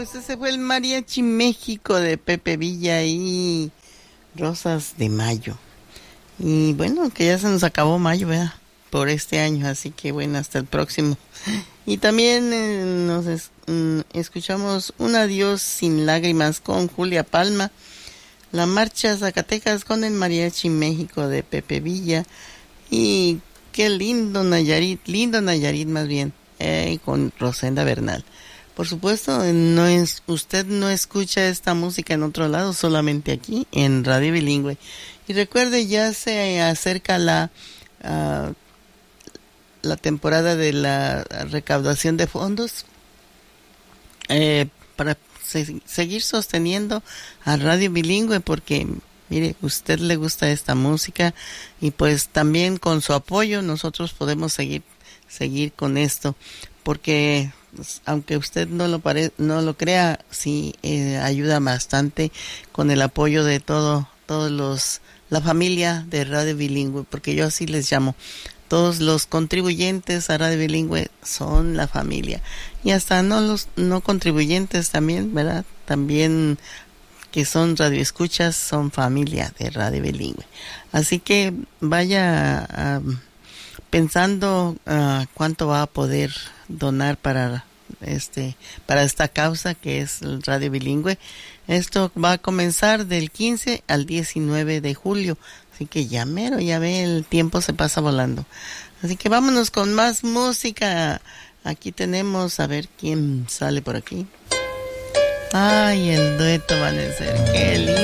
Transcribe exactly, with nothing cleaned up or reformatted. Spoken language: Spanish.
pues ese fue el Mariachi México de Pepe Villa y Rosas de Mayo. Y bueno, que ya se nos acabó mayo, ¿verdad? Por este año, así que bueno, hasta el próximo. Y también eh, nos es, mm, escuchamos Un Adiós Sin Lágrimas con Julia Palma, La Marcha Zacatecas con el Mariachi México de Pepe Villa y qué lindo Nayarit, lindo Nayarit más bien, eh, con Rosenda Bernal. Por supuesto, no es, usted no escucha esta música en otro lado, solamente aquí en Radio Bilingüe. Y recuerde, ya se acerca la uh, la temporada de la recaudación de fondos eh, para se, seguir sosteniendo a Radio Bilingüe, porque mire, usted le gusta esta música y pues también con su apoyo nosotros podemos seguir seguir con esto, porque pues, aunque usted no lo pare, no lo crea, sí eh, ayuda bastante con el apoyo de todo todos los la familia de Radio Bilingüe, porque yo así les llamo. Todos los contribuyentes a Radio Bilingüe son la familia. Y hasta no los no contribuyentes también, ¿verdad? También que son radioescuchas, son familia de Radio Bilingüe. Así que vaya uh, pensando uh, cuánto va a poder donar para este para esta causa que es el Radio Bilingüe. Esto va a comenzar del quince al diecinueve de julio. Así que ya mero, ya ve, el tiempo se pasa volando. Así que vámonos con más música. Aquí tenemos, a ver quién sale por aquí. Ay, el dueto va a ser, qué lindo.